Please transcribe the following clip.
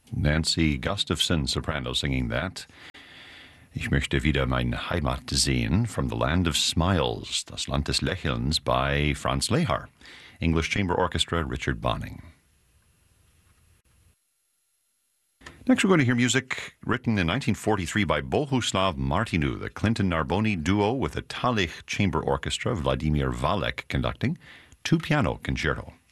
Nancy Gustafson, soprano, singing that. Ich möchte wieder meine Heimat sehen, from the Land of Smiles, Das Land des Lächelns, by Franz Lehar. English Chamber Orchestra, Richard Bonning. Next, we're going to hear music written in 1943 by Bohuslav Martinu, the Clinton Narboni duo with the Talich Chamber Orchestra, Vladimir Valek conducting, two-piano concerto.